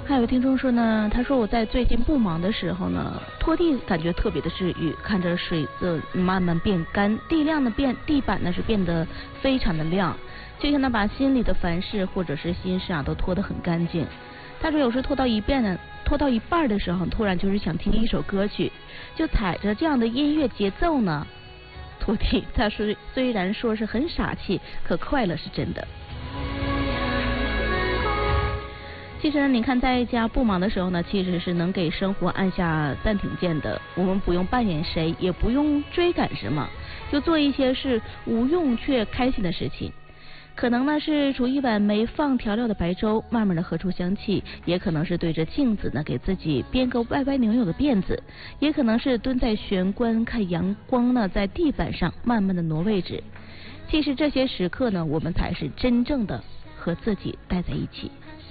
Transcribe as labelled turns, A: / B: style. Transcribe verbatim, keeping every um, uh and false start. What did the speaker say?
A: 还有听众说呢，他说我在最近不忙的时候呢，拖地感觉特别的治愈，看着水渍慢慢变干，地亮的变地板呢是变得非常的亮，就像呢把心里的烦事或者是心事啊都拖得很干净。他说有时拖到一遍呢，拖到一半的时候，突然就是想听一首歌曲，就踩着这样的音乐节奏呢拖地。他说虽然说是很傻气，可快乐是真的。其实呢，你看在家不忙的时候呢，其实是能给生活按下暂停键的。我们不用扮演谁，也不用追赶什么，就做一些是无用却开心的事情。可能呢是煮一碗没放调料的白粥，慢慢的喝出香气；也可能是对着镜子呢给自己编个歪歪扭扭的辫子；也可能是蹲在玄关看阳光呢在地板上慢慢的挪位置。其实这些时刻呢，我们才是真正的和自己待在一起。